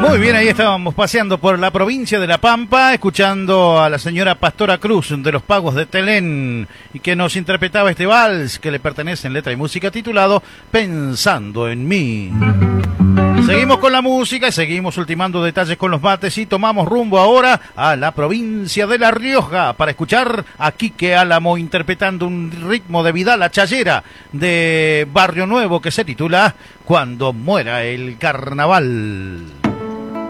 Muy bien, ahí estábamos paseando por la provincia de La Pampa, escuchando a la señora Pastora Cruz de los Pagos de Telén, y que nos interpretaba este vals que le pertenece en letra y música titulado Pensando en mí. Seguimos con la música y seguimos ultimando detalles con los mates y tomamos rumbo ahora a la provincia de La Rioja para escuchar a Quique Álamo interpretando un ritmo de Vidal a Chayera de Barrio Nuevo que se titula Cuando muera el carnaval.